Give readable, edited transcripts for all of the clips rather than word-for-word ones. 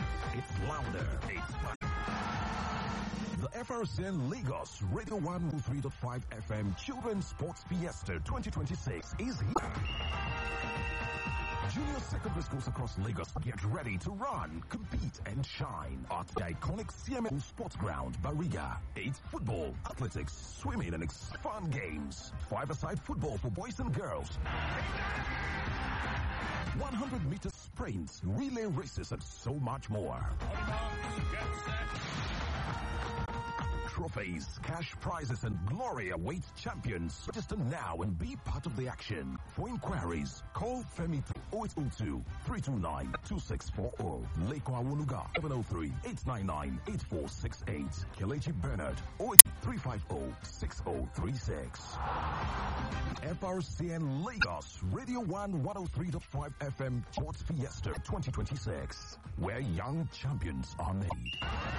It's louder. It's the FRCN Lagos Radio 103.5 FM Children's Sports Fiesta 2026 is here. Junior secondary schools across Lagos get ready to run, compete, and shine at the iconic CMA Sports Ground, Bariga. It's football, athletics, swimming, and fun games. Five-a-side football for boys and girls. 100-meter sprints, relay races, and so much more. Trophies, cash prizes, and glory await champions. Register now and be part of the action. For inquiries, call Femi 0802-329-2640. Leko Awoluga 703-899-8468. Kelechi Bernard 08350-6036. FRCN Lagos Radio 103.5 FM Sports Fiesta 2026, where young champions are made.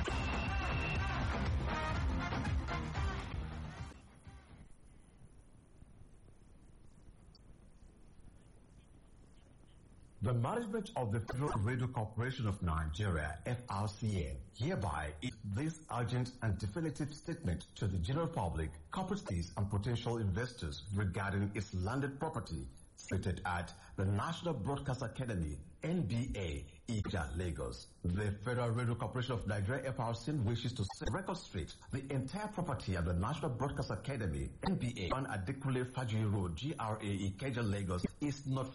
The management of the Federal Radio Corporation of Nigeria, FRCN, hereby is this urgent and definitive statement to the general public, corporates and potential investors regarding its landed property situated at the National Broadcast Academy, NBA, Ija, Lagos. The Federal Radio Corporation of Nigeria, FRCN, wishes to set record straight the entire property at the National Broadcast Academy, NBA, on Adekunle Fajuyi Road, GRA, Ikeja, Lagos, is not